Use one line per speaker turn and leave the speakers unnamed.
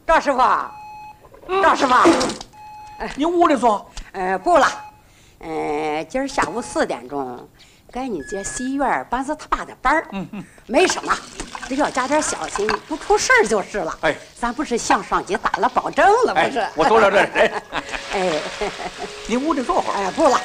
赵师傅，赵师傅，
你屋里坐。
不了，今儿下午4点钟，该你姐西院班子他爸的班儿。没什么，只要加点小心，不出事儿就是了。
哎，
咱不是向上级打了保证了，不是？
我走了这。
哎，
你屋里坐会儿。
不了，